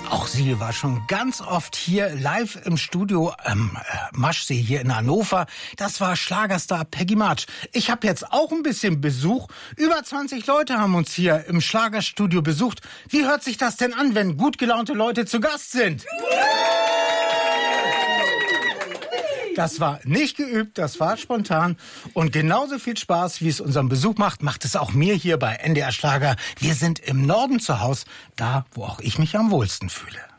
Auch sie war schon ganz oft hier live im Studio Maschsee hier in Hannover. Das war Schlagerstar Peggy March. Ich habe jetzt auch ein bisschen Besuch. Über 20 Leute haben uns hier im Schlagerstudio besucht. Wie hört sich das denn an, wenn gut gelaunte Leute zu Gast sind? Das war nicht geübt, das war spontan. Und genauso viel Spaß, wie es unserem Besuch macht, macht es auch mir hier bei NDR Schlager. Wir sind im Norden zu Hause, da, wo auch ich mich am wohlsten fühle.